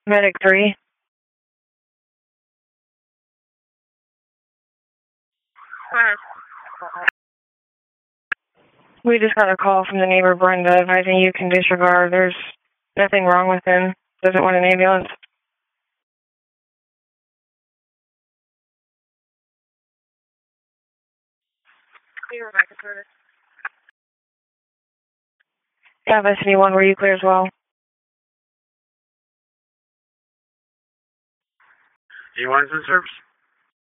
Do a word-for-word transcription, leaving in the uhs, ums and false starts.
Medic three. We just got a call from the neighbor Brenda advising you can disregard. There's nothing wrong with him. Doesn't want an ambulance. Yeah, S D one, were you clear as well? D one's in service.